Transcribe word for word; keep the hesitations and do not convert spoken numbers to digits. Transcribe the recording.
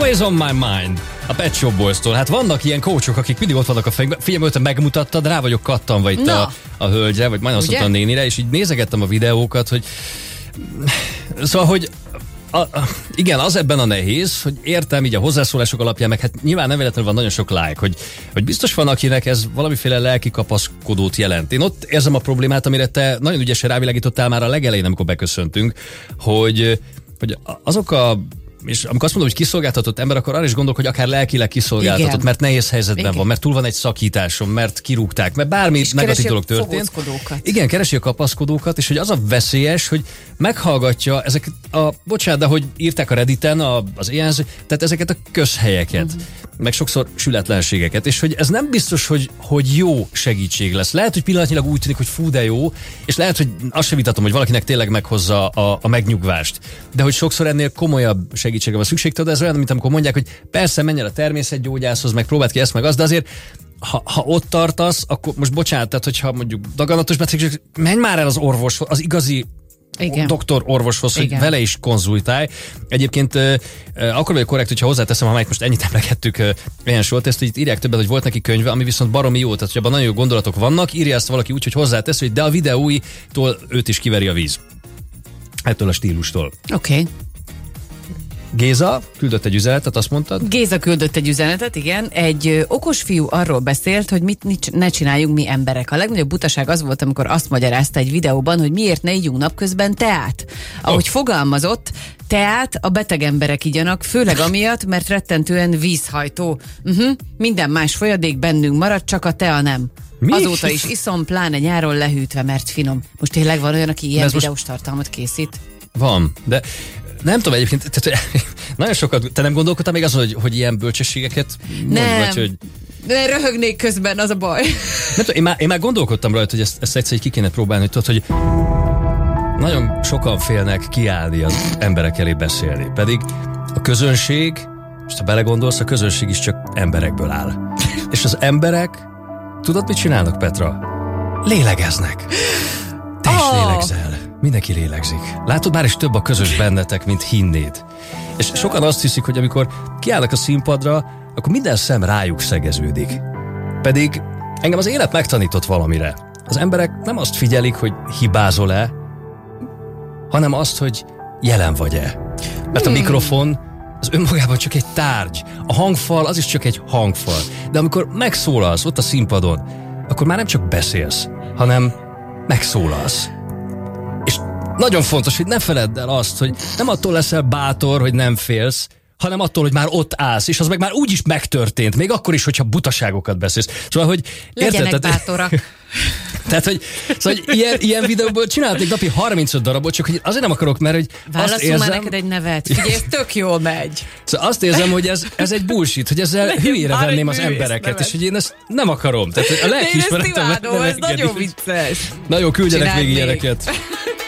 Always on my mind. A Pet Shop Boys-tól. Hát vannak ilyen coachok, akik mindig ott vannak a fejünkben. Figyelj, hogy megmutattad, rá vagyok kattanva itt a, a hölgyre, vagy majdnem azt mondtam a nénire, és így nézegettem a videókat, hogy... Szóval, hogy a, a, igen, az ebben a nehéz, hogy értem így a hozzászólások alapján, meg hát nyilván nem véletlenül van nagyon sok like, hogy, hogy biztos van, akinek ez valamiféle lelki kapaszkodót jelent. Én ott érzem a problémát, amire te nagyon ügyesen rávilágítottál már a legelején, amikor beköszöntünk, hogy, hogy azok a és amikor azt mondom, hogy kiszolgáltatott ember, akkor arra is gondolok, hogy akár lelkileg kiszolgáltatott, igen. mert nehéz helyzetben igen. van, mert túl van egy szakításon, mert kirúgták, mert bármi és negatív dolog történt. Igen, keresi a kapaszkodókat, és hogy az a veszélyes, hogy meghallgatja ezek a, bocsánat, de hogy írták a Redditen, a, az ilyen, tehát ezeket a közhelyeket, uh-huh. meg sokszor sületlenségeket, és hogy ez nem biztos, hogy, hogy jó segítség lesz. Lehet, hogy pillanatnyilag úgy tűnik, hogy fú, de jó, és lehet, hogy azt sem vitatom, hogy valakinek tényleg meghozza a, a megnyugvást, de hogy sokszor ennél komolyabb segítségre van szükség, tudod, ez olyan, mint amikor mondják, hogy persze menj el a természetgyógyászhoz, meg próbáld ki ezt meg azt, de azért ha, ha ott tartasz, akkor most bocsánat, tehát hogyha mondjuk daganatos betegség, menj már el az orvoshoz, az igazi igen. doktor orvoshoz, hogy igen. vele is konzultálj. Egyébként uh, uh, akkor vagyok korrekt, hogyha hozzáteszem, ha már most ennyit emlegettük uh, ilyen sort, ezt így írják többet, hogy volt neki könyve, ami viszont baromi jó, tehát hogy abban nagyon jó gondolatok vannak, írja ezt valaki úgy, hogy hozzátesz, hogy de a videóitól őt is kiveri a víz. Ettől a stílustól. Oké. Okay. Géza küldött egy üzenetet, azt mondtad? Géza küldött egy üzenetet, igen. Egy ö, okos fiú arról beszélt, hogy mit ne csináljunk mi emberek. A legnagyobb butaság az volt, amikor azt magyarázta egy videóban, hogy miért ne ígyunk napközben teát. Ahogy oh. fogalmazott, teát a beteg emberek igyanak, főleg amiatt, mert rettentően vízhajtó. Uh-huh. Minden más folyadék bennünk marad, csak a tea nem. Mi? Azóta is iszom, pláne nyáron lehűtve, mert finom. Most tényleg van olyan, aki ilyen videós most... tartalmat készít? Van, de nem tudom egyébként, tehát, nagyon sokat, te nem gondolkodtál még azon, hogy, hogy ilyen bölcsességeket nem, mondj, vagy, hogy... de röhögnék közben, az a baj. Nem tudom, én már, én már gondolkodtam rajta, hogy ezt, ezt egyszer ki kéne próbálni, hogy tudod, hogy nagyon sokan félnek kiállni az emberek elé beszélni, pedig a közönség, és ha belegondolsz, a közönség is csak emberekből áll. És az emberek, tudod, mit csinálnak, Petra? Lélegeznek. Te is oh. lélegzel. Mindenki lélegzik. Látod, már is több a közös bennetek, mint hinnéd. És sokan azt hiszik, hogy amikor kiállnak a színpadra, akkor minden szem rájuk szegeződik. Pedig engem az élet megtanított valamire. Az emberek nem azt figyelik, hogy hibázol-e, hanem azt, hogy jelen vagy-e. Mert a mikrofon az önmagában csak egy tárgy. A hangfal az is csak egy hangfal. De amikor megszólalsz ott a színpadon, akkor már nem csak beszélsz, hanem megszólalsz. És nagyon fontos, hogy ne feledd el azt, hogy nem attól leszel bátor, hogy nem félsz, hanem attól, hogy már ott állsz, és az meg már úgy is megtörtént, még akkor is, hogyha butaságokat beszélsz. Szóval, hogy legyenek érted, bátorak. Tehát, hogy, szóval, hogy ilyen, ilyen videóból csinálhatok napi harmincöt darabot, csak hogy azért nem akarok, mert hogy azt érzem... már neked egy nevet. Figyelj, ez tök jól megy. Szóval azt érzem, hogy ez, ez egy bullshit, hogy ezzel nekem hülyére venném az embereket, nevet. És hogy én ezt nem akarom. Tehát, a lelkiismeretem... Én ezt imádom, ez nagyon vicces. Nagyon küldjenek még ilyeneket.